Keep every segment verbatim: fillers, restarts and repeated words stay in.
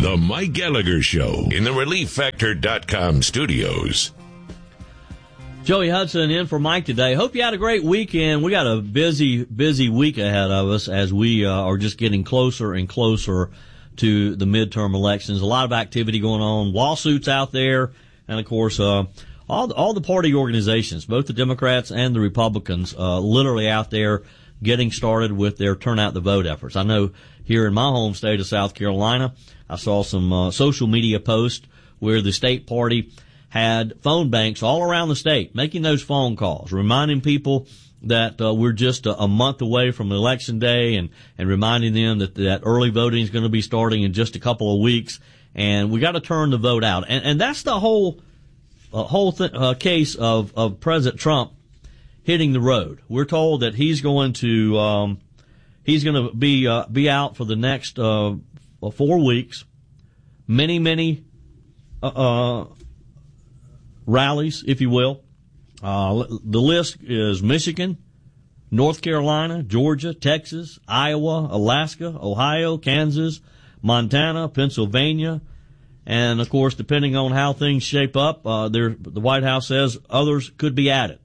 The Mike Gallagher Show in the relief factor dot com studios. Joey Hudson in for Mike today. Hope you had a great weekend. We got a busy, busy week ahead of us as we uh, are just getting closer and closer to the midterm elections. A lot of activity going on, lawsuits out there, and of course, uh, all the, all the party organizations, both the Democrats and the Republicans, uh, literally out there getting started with their turnout the vote efforts. I know here in my home state of South Carolina, I saw some uh, social media posts where the state party had phone banks all around the state making those phone calls, reminding people that uh, we're just a, a month away from election day, and, and reminding them that that early voting is going to be starting in just a couple of weeks, and we got to turn the vote out. And, and that's the whole uh, whole th- uh, case of, of President Trump hitting the road. We're told that he's going to um, he's going to be uh, be out for the next uh, four weeks. Many, many uh, uh rallies, if you will. Uh, the list is Michigan, North Carolina, Georgia, Texas, Iowa, Alaska, Ohio, Kansas, Montana, Pennsylvania, and of course, depending on how things shape up, uh, there, the White House says others could be added.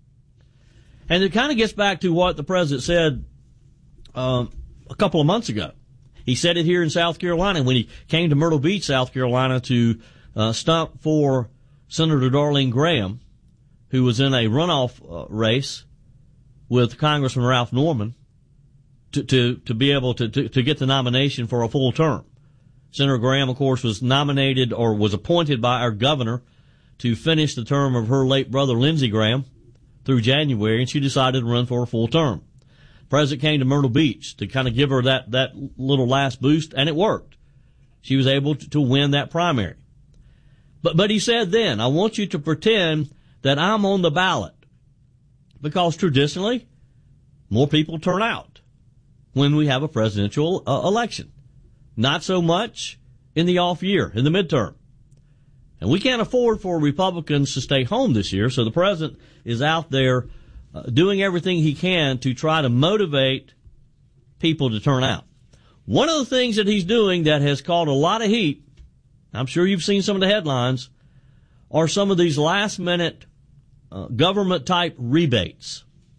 And it kind of gets back to what the president said um, a couple of months ago. He said it here in South Carolina when he came to Myrtle Beach, South Carolina, to uh, stump for Senator Darlene Graham, who was in a runoff uh, race with Congressman Ralph Norman, to to, to be able to, to, to get the nomination for a full term. Senator Graham, of course, was nominated or was appointed by our governor to finish the term of her late brother, Lindsey Graham, through January, and she decided to run for a full term. The president came to Myrtle Beach to kind of give her that, that little last boost, and it worked. She was able to, to win that primary. But, but he said then, I want you to pretend that I'm on the ballot, because traditionally, more people turn out when we have a presidential uh, election. Not so much in the off year, in the midterm. And we can't afford for Republicans to stay home this year, so the president is out there uh, doing everything he can to try to motivate people to turn out. One of the things that he's doing that has caused a lot of heat, I'm sure you've seen some of the headlines, are some of these last-minute uh, government-type rebates.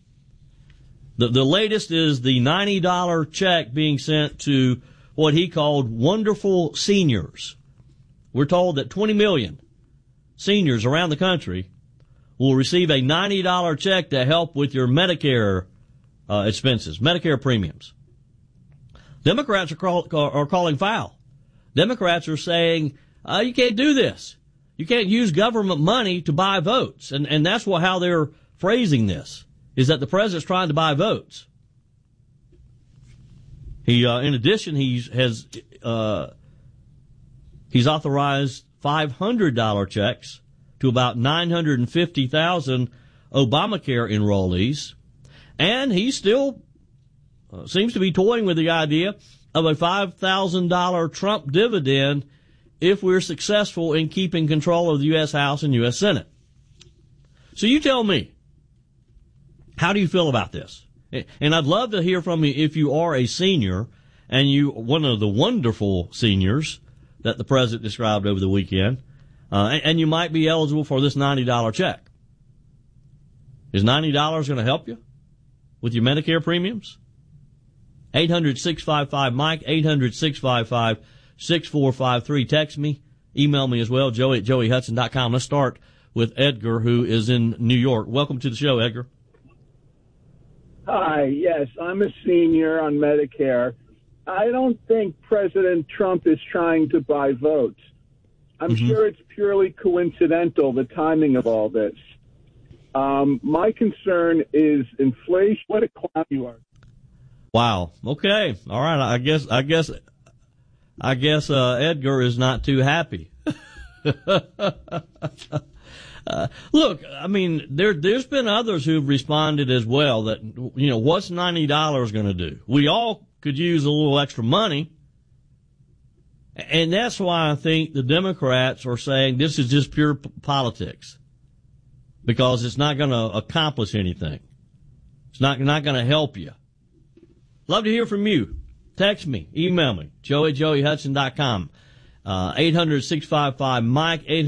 The, the latest is the ninety dollars check being sent to what he called wonderful seniors. We're told that twenty million seniors around the country will receive a ninety dollars check to help with your Medicare uh, expenses, Medicare premiums. Democrats are, call, are calling foul. Democrats are saying, uh, you can't do this. You can't use government money to buy votes. And, and that's what, how they're phrasing this, is that the president's trying to buy votes. He, uh, in addition, he's, has, uh, he's authorized five hundred dollars checks to about nine hundred fifty thousand Obamacare enrollees. And he still uh, seems to be toying with the idea of a five thousand dollars Trump dividend if we're successful in keeping control of the U S House and U S Senate. So you tell me, how do you feel about this? And I'd love to hear from you if you are a senior and you one of the wonderful seniors that the president described over the weekend, uh, and, and you might be eligible for this ninety dollars check. Is ninety dollars going to help you with your Medicare premiums? eight hundred, six five five, Mike, eight hundred, six five five, six four five three. Text me, email me as well, joey at joey hudson dot com. Let's start with Edgar, who is in New York. Welcome to the show, Edgar. Hi, yes, I'm a senior on Medicare. I don't think President Trump is trying to buy votes. I'm mm-hmm. sure it's purely coincidental, the timing of all this. Um, my concern is inflation. What a clown you are. Wow. Okay. All right. I guess, I guess, I guess, uh, Edgar is not too happy. Uh, look, I mean, there, there's been others who've responded as well that, you know, what's ninety dollars going to do? We all could use a little extra money. And that's why I think the Democrats are saying this is just pure p- politics, because it's not going to accomplish anything. It's not, not going to help you. Love to hear from you. Text me, email me, joey at joey hudson dot com. Uh, eight hundred, six five five, Mike, eight